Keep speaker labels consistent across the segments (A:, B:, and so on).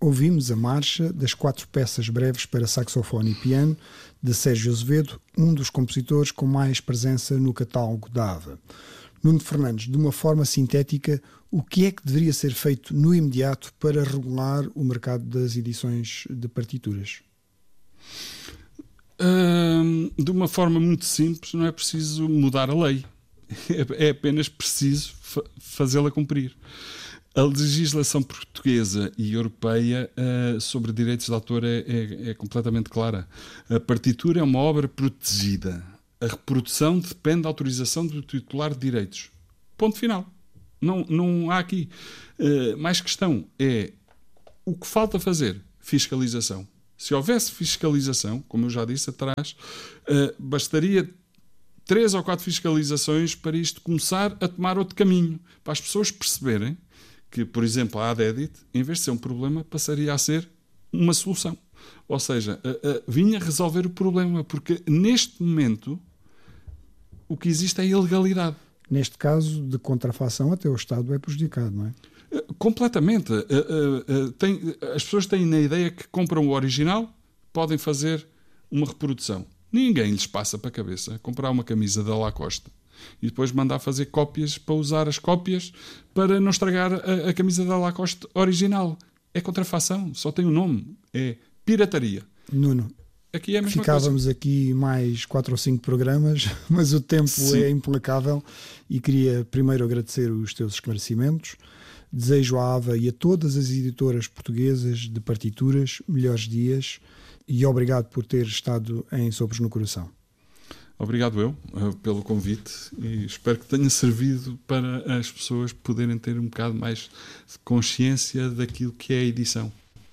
A: ouvimos a marcha das 4 peças breves para saxofone e piano de Sérgio Azevedo, um dos compositores com mais presença no catálogo da AVA. Nuno Fernandes, de uma forma sintética, o que é que deveria ser feito no imediato para regular o mercado das edições de partituras?
B: De uma forma muito simples, não é preciso mudar a lei. É apenas preciso fazê-la cumprir. A legislação portuguesa e europeia sobre direitos de autor é completamente clara. A partitura é uma obra protegida. A reprodução depende da autorização do titular de direitos. Ponto final. Não há aqui mais questão. É o que falta fazer. Fiscalização. Se houvesse fiscalização, como eu já disse atrás, bastaria 3 ou 4 fiscalizações para isto começar a tomar outro caminho. Para as pessoas perceberem que, por exemplo, a AdEdit, em vez de ser um problema, passaria a ser uma solução. Ou seja, vinha resolver o problema, porque neste momento o que existe é ilegalidade.
A: Neste caso de contrafação, até o Estado é prejudicado, não é?
B: Completamente. As pessoas têm na ideia que compram o original, podem fazer uma reprodução. Ninguém lhes passa para a cabeça comprar uma camisa da Lacoste e depois mandar fazer cópias para usar as cópias para não estragar a camisa da Lacoste original. É contrafação, só tem um nome. É pirataria.
A: Nuno,
B: aqui é a mesma
A: ficávamos
B: coisa.
A: Aqui mais 4 ou 5 programas, mas o tempo
B: Sim.
A: É implacável e queria primeiro agradecer os teus esclarecimentos. Desejo à AVA e a todas as editoras portuguesas de partituras melhores dias e obrigado por ter estado em Sopros no Coração.
B: Obrigado eu pelo convite e espero que tenha servido para as pessoas poderem ter um bocado mais de consciência daquilo que é a edição.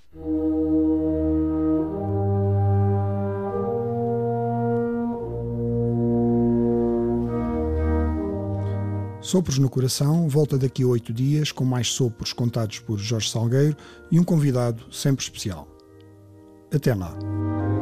A: Sopros no Coração volta daqui a 8 dias com mais sopros contados por Jorge Salgueiro e um convidado sempre especial. Até lá.